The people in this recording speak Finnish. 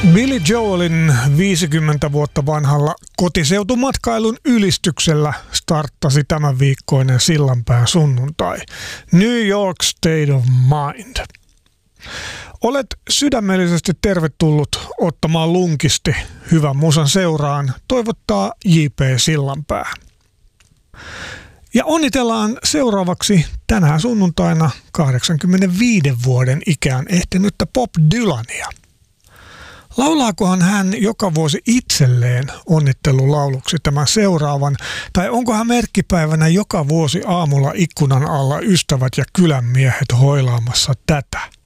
Billy Joelin 50 vuotta vanhalla kotiseutumatkailun ylistyksellä starttasi tämän viikkoinen Sillanpään sunnuntai. New York State of Mind. Olet sydämellisesti tervetullut ottamaan lunkisti hyvän musan seuraan, toivottaa J.P. Sillanpää. Ja onnitellaan seuraavaksi tänään sunnuntaina 85 vuoden ikään ehtinyttä Bob Dylania. Laulaakohan hän joka vuosi itselleen onnittelulauluksi tämän seuraavan, tai onko hän merkkipäivänä joka vuosi aamulla ikkunan alla ystävät ja kylän miehet hoilaamassa tätä?